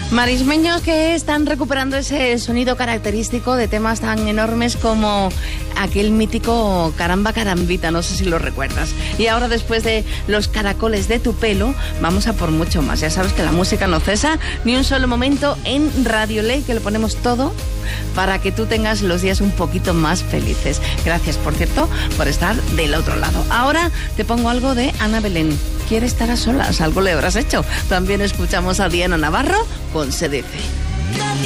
Marismeños que están recuperando ese sonido característico de temas tan enormes como aquel mítico Caramba Carambita, no sé si lo recuerdas. Y ahora, después de Los caracoles de tu pelo, vamos a por mucho más. Ya sabes que la música no cesa ni un solo momento en Radio Ley, que lo ponemos todo para que tú tengas los días un poquito más felices. Gracias, por cierto, por estar del otro lado. Ahora te pongo algo de Ana Belén. Quiere estar a solas, algo le habrás hecho. También escuchamos a Diana Navarro con Se dice.